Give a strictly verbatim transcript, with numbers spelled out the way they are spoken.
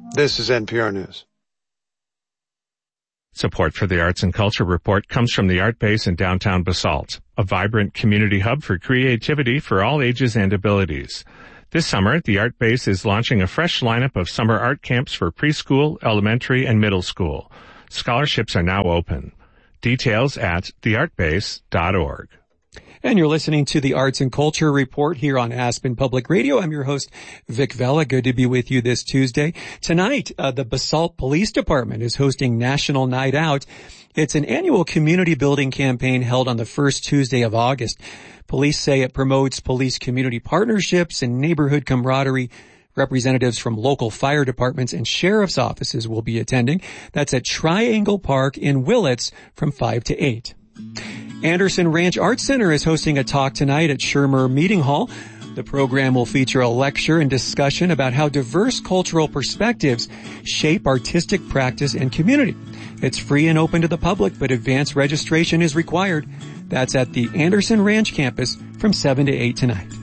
This is N P R News. Support for the Arts and Culture Report comes from the Art Base in downtown Basalt, a vibrant community hub for creativity for all ages and abilities. This summer, the Art Base is launching a fresh lineup of summer art camps for preschool, elementary, and middle school. Scholarships are now open. Details at the art base dot org. And you're listening to the Arts and Culture Report here on Aspen Public Radio. I'm your host, Vic Vela. Good to be with you this Tuesday. Tonight, uh, the Basalt Police Department is hosting National Night Out. It's an annual community building campaign held on the first Tuesday of August. Police say it promotes police community partnerships and neighborhood camaraderie. Representatives from local fire departments and sheriff's offices will be attending. That's at Triangle Park in Willits from five to eight. Anderson Ranch Arts Center is hosting a talk tonight at Shermer Meeting Hall. The program will feature a lecture and discussion about how diverse cultural perspectives shape artistic practice and community. It's free and open to the public, but advanced registration is required. That's at the Anderson Ranch campus from seven to eight tonight.